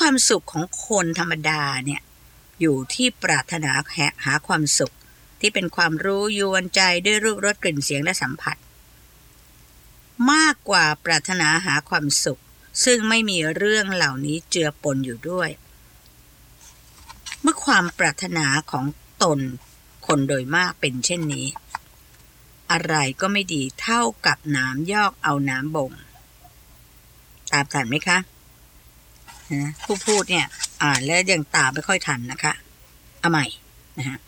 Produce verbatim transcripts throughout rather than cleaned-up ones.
ความสุขของคนธรรมดาเนี่ยอยู่ที่ปรารถนาหาความสุขที่เป็นความรู้ยวนใจด้วยรูปรสกลิ่นเสียงและสัมผัสมากกว่าปรารถนาหาความสุขซึ่งไม่มีเรื่องเหล่านี้เจือปนอยู่ด้วยเมื่อความปรารถนาของตนคนโดยมากเป็นเช่นนี้อะไรก็ไม่ดีเท่ากับน้ำยอกเอาน้ำบ่งตามทันไหมคะนะผู้พูดเนี่ยอ่านแล้วยังตามไม่ค่อยทันนะคะเอาใหม่นะฮะ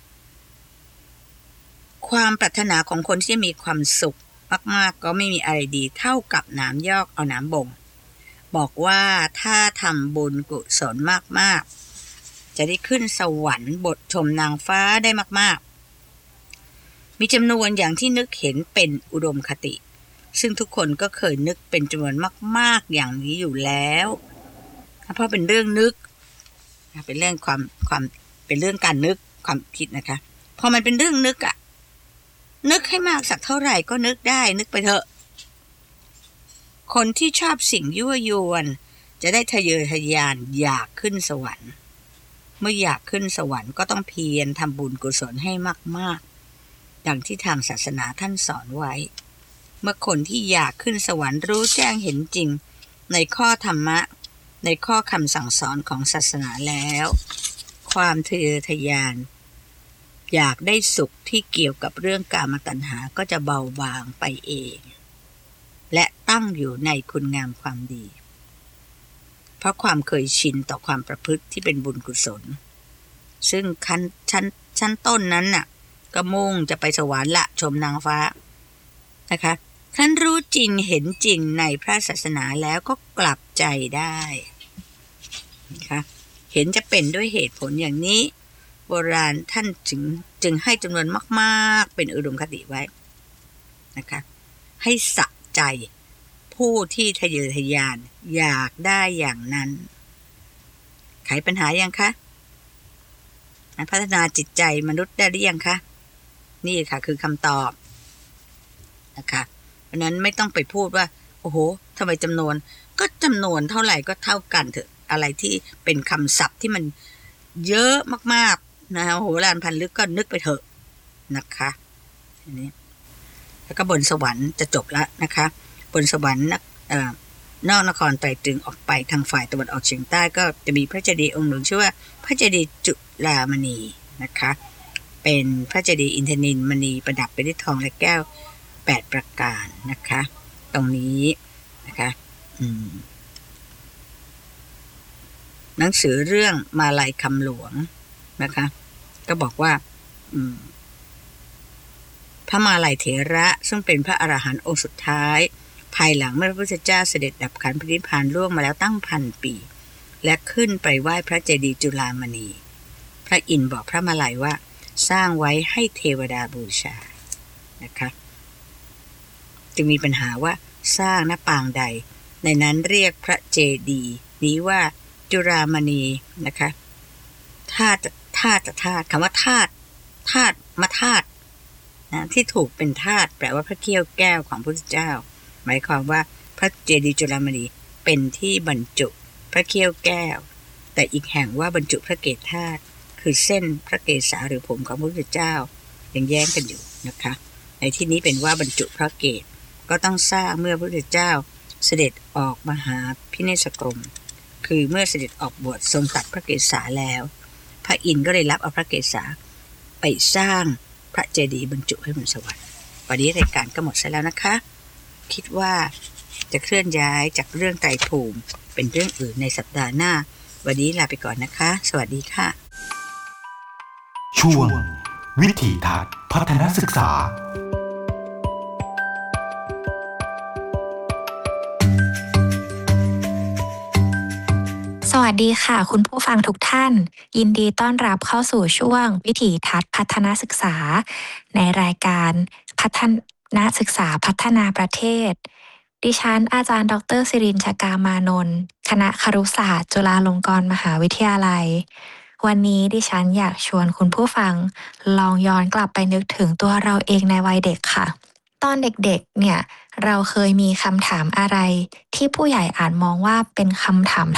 ความปรารถนาของคนที่มีความสุขมากๆก็ไม่มีอะไรดีเท่ากับน้ำยอกเอาน้ำบ่งบอกว่าถ้าทำบุญกุศลมากๆจะได้ขึ้นสวรรค์บทชมนางฟ้าได้มากๆมีจำนวนอย่างที่นึกเห็นเป็นอุดมคติซึ่งทุกคนก็เคยนึกเป็นจำนวนมากๆอย่างนี้อยู่แล้วเพราะเป็นเรื่องนึกเป็นเรื่องความความเป็นเรื่องการนึกความคิดนะคะพอมันเป็นเรื่องนึกอะนึกให้มากสักเท่าไหร่ก็นึกได้นึกไปเถอะคนที่ชอบสิ่งยั่วยวนจะได้ทะเยอทะยานอยากขึ้นสวรรค์เมื่ออยากขึ้นสวรรค์ก็ต้องเพียรทำบุญกุศลให้มากๆดังที่ทางศาสนาท่านสอนไว้เมื่อคนที่อยากขึ้นสวรรค์รู้แจ้งเห็นจริงในข้อธรรมะในข้อคำสั่งสอนของศาสนาแล้วความทะเยอทะยานอยากได้สุขที่เกี่ยวกับเรื่องกามตัณหาก็จะเบาบางไปเองและตั้งอยู่ในคุณงามความดีเพราะความเคยชินต่อความประพฤติที่เป็นบุญกุศลซึ่งขั้นชั้นชั้นต้นนั้นน่ะก็มุ่งจะไปสวรรค์ละชมนางฟ้านะคะท่านรู้จริงเห็นจริงในพระศาสนาแล้วก็กลับใจได้นะคะเห็นจะเป็นด้วยเหตุผลอย่างนี้โบราณท่านจึงจึงให้จำนวนมากๆเป็นอุดมคติไว้นะคะให้สะใจผู้ที่ทะเยอทะยานอยากได้อย่างนั้นไขปัญหายังคะพัฒนาจิตใจมนุษย์ได้หรือยังคะนี่ค่ะคือคำตอบนะคะเพราะนั้นไม่ต้องไปพูดว่าโอ้โหทำไมจำนวนก็จำนวนเท่าไหร่ก็เท่ากันเถอะอะไรที่เป็นคำศัพท์ที่มันเยอะมากๆนะโหราณพันลึกก็นึกไปเถอะนะคะอันนี้แล้วก็บนสวรรค์จะจบแล้วนะคะบนสวรรค์เอ่อนอกนครไตรตรึงออกไปทางฝ่ายตะวันออกเฉียงใต้ก็จะมีพระเจดีย์องค์หนึ่งชื่อว่าพระเจดีย์จุฬามณีนะคะเป็นพระเจดีย์อินทนิลมณีประดับไปด้วยทองและแก้วแปดประการนะคะตรงนี้นะคะอืมหนังสือเรื่องมาลัยคำหลวงนะคะก็บอกว่าอืมพระมาลัยเถระซึ่งเป็นพระอรหันต์องค์สุดท้ายภายหลังเมื่อพระพุทธเจ้าเสด็จดับขันธ์ปรินิพพานล่วงมาแล้วตั้งพันปีและขึ้นไปไหว้พระเจดีย์จุฬามณีพระอินทร์บอกพระมาลัยว่าสร้างไว้ให้เทวดาบูชานะคะจึงมีปัญหาว่าสร้างณปางใดในนั้นเรียกพระเจดีย์นี้ว่าจุฬามณีนะคะธาตุธาตุธาตุคำว่าธาตุธาตุมาธาตุนะที่ถูกเป็นธาตุแปลว่าพระเขี้ยวแก้วของพระพุทธเจ้าหมายความว่าพระเจดีย์จุฬามณีเป็นที่บรรจุพระเขี้ยวแก้วแต่อีกแห่งว่าบรรจุพระเกศธาตุคือเส้นพระเกศาหรือผมของพระพุทธเจ้ายังแย้งกันอยู่นะคะในที่นี้เป็นว่าบรรจุพระเกศก็ต้องสร้างเมื่อพระพุทธเจ้าเสด็จออกมหาพิเนศกรมคือเมื่อเสด็จออกบวชทรงตัดพระเกศาแล้วพระอินทร์ก็เลยรับเอาพระเกศาไปสร้างพระเจดีย์บรรจุให้บนสวรรค์วันนี้รายการก็หมดซะแล้วนะคะคิดว่าจะเคลื่อนย้ายจากเรื่องไตรภูมิเป็นเรื่องอื่นในสัปดาห์หน้าวันนี้ลาไปก่อนนะคะสวัสดีค่ะช่วงวิถีทัศน์พัฒนศึกษาสวัสดีค่ะคุณผู้ฟังทุกท่านยินดีต้อนรับเข้าสู่ช่วงวิถีทัศน์พัฒนาศึกษาในรายการพัฒนาศึกษาพัฒนาประเทศดิฉันอาจารย์ดรศิรินทร์ ชกามานนท์คณะครุศาสตร์จุฬาลงกรณ์มหาวิทยาลัยวันนี้ดิฉันอยากชวนคุณผู้ฟังลองย้อนกลับไปนึกถึงตัวเราเองในวัยเด็กค่ะตอนเด็กๆเนี่ยเราเคยมีคำถามอะไรที่ผู้ใหญ่อาจมองว่าเป็นคำถาม